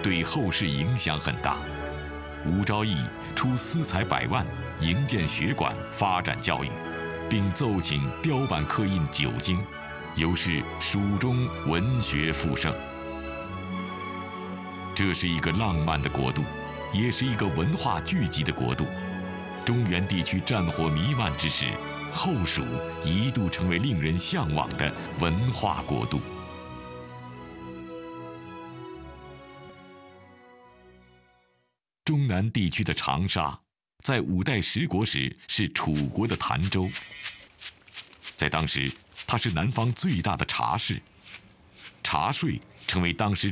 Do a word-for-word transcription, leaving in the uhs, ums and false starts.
对后世影响很大。吴昭义出私财百万，营建学馆，发展教育，并奏请雕版刻印九经，由是蜀中文学复盛。这是一个浪漫的国度，也是一个文化聚集的国度。中原地区战火弥漫之时，后蜀一度成为令人向往的文化国度。中南地区的长沙，在五代十国时是楚国的潭州。在当时，它是南方最大的茶市，茶税成为当时